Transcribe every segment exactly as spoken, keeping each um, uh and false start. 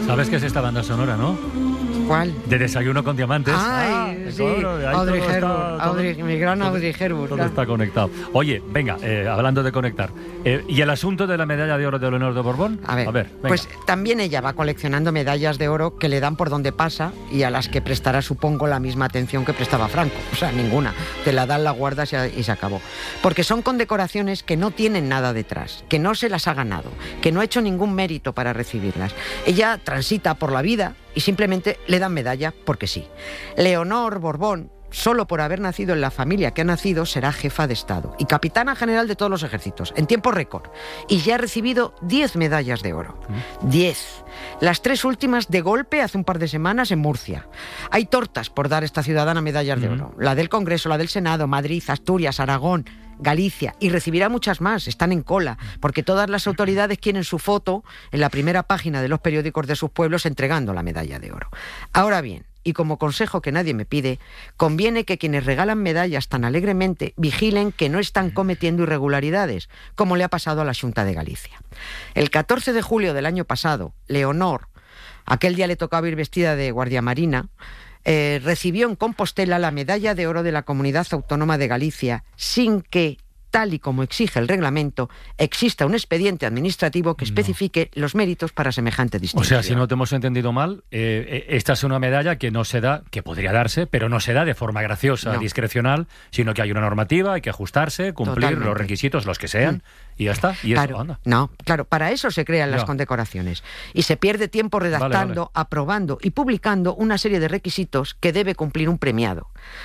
¿Sabes qué es esta banda sonora, no? ¿Cuál? De Desayuno con Diamantes. Ay, ah, sí, claro, Audrey todo Hepburn, está- todo- Audrey, mi gran todo- Audrey Hepburn. Todo claro. está conectado. Oye, venga, eh, hablando de conectar. Eh, ¿Y el asunto de la medalla de oro de Leonor de Borbón? A ver, venga. pues también ella va coleccionando medallas de oro que le dan por donde pasa y a las que prestará, supongo, la misma atención que prestaba Franco. O sea, ninguna. Te la dan, la guardas y, y se acabó. Porque son condecoraciones que no tienen nada detrás, que no se las ha ganado, que no ha hecho ningún mérito para recibirlas. Ella transita por la vida y simplemente le dan medalla porque sí. Leonor Borbón, solo por haber nacido en la familia que ha nacido, será jefa de Estado y capitana general de todos los ejércitos, en tiempo récord. Y ya ha recibido diez medallas de oro. diez. Las tres últimas de golpe hace un par de semanas en Murcia. Hay tortas por dar a esta ciudadana medallas de oro. La del Congreso, la del Senado, Madrid, Asturias, Aragón, Galicia, y recibirá muchas más, están en cola, porque todas las autoridades quieren su foto en la primera página de los periódicos de sus pueblos entregando la medalla de oro. Ahora bien, y como consejo que nadie me pide, conviene que quienes regalan medallas tan alegremente vigilen que no están cometiendo irregularidades, como le ha pasado a la Xunta de Galicia. El catorce de julio del año pasado, Leonor, aquel día le tocaba ir vestida de guardia marina, Eh, recibió en Compostela la medalla de oro de la Comunidad Autónoma de Galicia sin que, tal y como exige el reglamento, exista un expediente administrativo que especifique no. los méritos para semejante distinción. O sea, si no te hemos entendido mal, eh, esta es una medalla que no se da, que podría darse, pero no se da de forma graciosa, no. discrecional, sino que hay una normativa, hay que ajustarse, cumplir Totalmente. los requisitos, los que sean, mm. y ya está. Y claro, eso, anda. No, claro, para eso se crean las no. condecoraciones. Y se pierde tiempo redactando, vale, vale. aprobando y publicando una serie de requisitos que debe cumplir un premiado.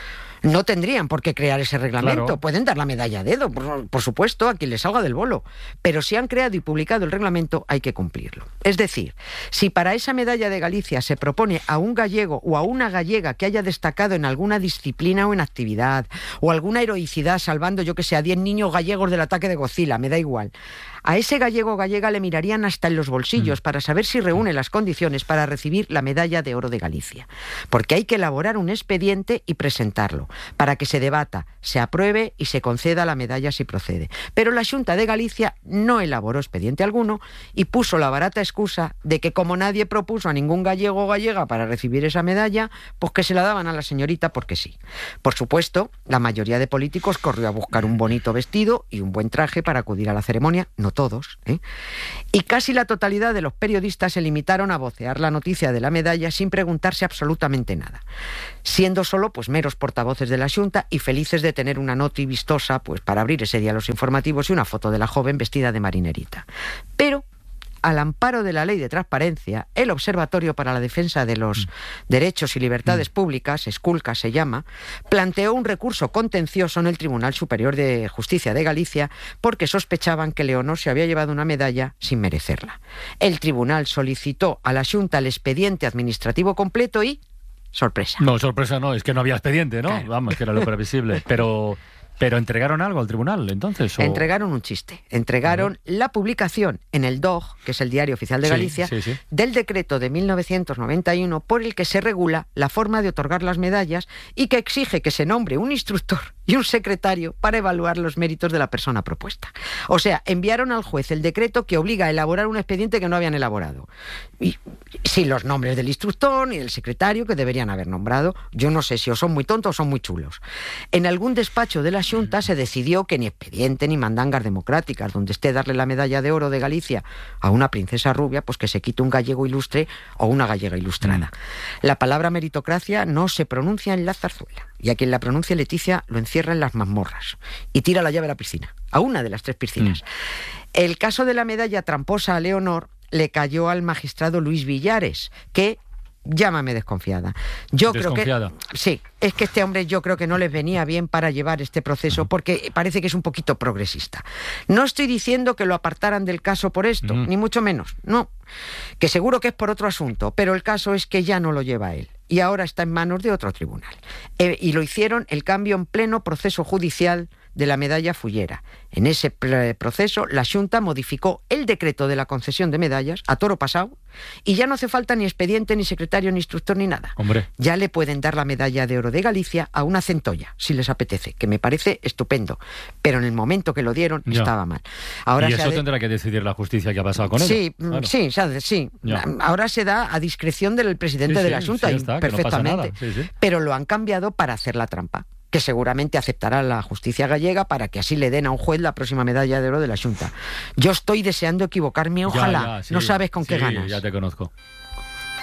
No tendrían por qué crear ese reglamento. Claro. Pueden dar la medalla a dedo, por, por supuesto, a quien les salga del bolo. Pero si han creado y publicado el reglamento, hay que cumplirlo. Es decir, si para esa medalla de Galicia se propone a un gallego o a una gallega que haya destacado en alguna disciplina o en actividad, o alguna heroicidad salvando, yo que sé, a diez niños gallegos del ataque de Godzilla, me da igual, a ese gallego o gallega le mirarían hasta en los bolsillos mm. para saber si reúne las condiciones para recibir la medalla de oro de Galicia. Porque hay que elaborar un expediente y presentarlo, para que se debata, se apruebe y se conceda la medalla si procede. Pero la Xunta de Galicia no elaboró expediente alguno y puso la barata excusa de que como nadie propuso a ningún gallego o gallega para recibir esa medalla, pues que se la daban a la señorita porque sí. Por supuesto, la mayoría de políticos corrió a buscar un bonito vestido y un buen traje para acudir a la ceremonia, no todos, ¿eh? Y casi la totalidad de los periodistas se limitaron a vocear la noticia de la medalla sin preguntarse absolutamente nada, siendo solo pues meros portavoces de la Xunta y felices de tener una noti vistosa pues para abrir ese día los informativos y una foto de la joven vestida de marinerita. Pero al amparo de la Ley de Transparencia, el Observatorio para la Defensa de los mm. Derechos y Libertades mm. Públicas, Esculca se llama, planteó un recurso contencioso en el Tribunal Superior de Justicia de Galicia porque sospechaban que Leonor se había llevado una medalla sin merecerla. El tribunal solicitó a la Xunta el expediente administrativo completo y sorpresa. No, sorpresa no, es que no había expediente, ¿no? Claro. Vamos, que era lo previsible. Pero, pero ¿entregaron algo al tribunal entonces? ¿o? Entregaron un chiste. Entregaron uh-huh. la publicación en el D O G, que es el Diario Oficial de Galicia, sí, sí, sí. del decreto de mil novecientos noventa y uno por el que se regula la forma de otorgar las medallas y que exige que se nombre un instructor y un secretario para evaluar los méritos de la persona propuesta. O sea, enviaron al juez el decreto que obliga a elaborar un expediente que no habían elaborado. Y sin los nombres del instructor ni del secretario que deberían haber nombrado. Yo no sé si o son muy tontos o son muy chulos. En algún despacho de la Xunta se decidió que ni expediente ni mandangas democráticas, donde esté darle la medalla de oro de Galicia a una princesa rubia, pues que se quite un gallego ilustre o una gallega ilustrada. Mm. La palabra meritocracia no se pronuncia en la zarzuela. Y a quien la pronuncie Leticia lo encierra en las mazmorras y tira la llave a la piscina, a una de las tres piscinas. Mm. El caso de la medalla tramposa a Leonor le cayó al magistrado Luis Villares, que, llámame desconfiada. Yo desconfiada. creo que sí, es que este hombre yo creo que no les venía bien para llevar este proceso porque parece que es un poquito progresista. No estoy diciendo que lo apartaran del caso por esto, mm. ni mucho menos, no. Que seguro que es por otro asunto, pero el caso es que ya no lo lleva él. Y ahora está en manos de otro tribunal. Eh, y lo hicieron el cambio en pleno proceso judicial de la medalla Fullera. En ese proceso, la Xunta modificó el decreto de la concesión de medallas a toro pasado y ya no hace falta ni expediente, ni secretario, ni instructor, ni nada. Hombre. Ya le pueden dar la medalla de oro de Galicia a una centolla, si les apetece, que me parece estupendo. Pero en el momento que lo dieron, ya estaba mal. Ahora y eso de... tendrá que decidir la justicia que ha pasado con él. Sí, claro. sí, sí. Ya. Ahora se da a discreción del presidente sí, de la sí, Xunta, sí, y está, perfectamente. No sí, sí. Pero lo han cambiado para hacer la trampa, que seguramente aceptará la justicia gallega para que así le den a un juez la próxima medalla de oro de la Xunta. Yo estoy deseando equivocarme, ojalá. Ya, ya, sí, no sabes con sí, qué ganas. Ya te conozco.